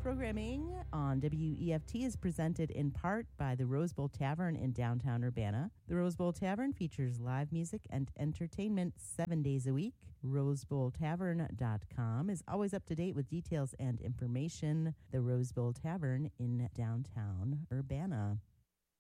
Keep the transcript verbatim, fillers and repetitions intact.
Programming on W E F T is presented in part by the Rose Bowl Tavern in downtown Urbana. The Rose Bowl Tavern features live music and entertainment seven days a week. rose bowl tavern dot com is always up to date with details and information. The Rose Bowl Tavern in downtown Urbana.